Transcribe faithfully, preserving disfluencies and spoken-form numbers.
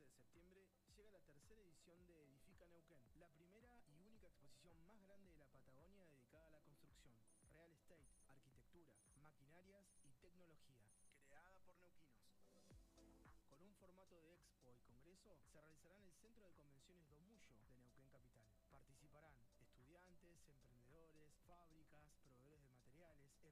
once de septiembre llega la tercera edición de Edifica Neuquén, la primera y única exposición más grande de la Patagonia dedicada a la construcción, real estate, arquitectura, maquinarias y tecnología, creada por neuquinos. Con un formato de expo y congreso, se realizará en el Centro de Convenciones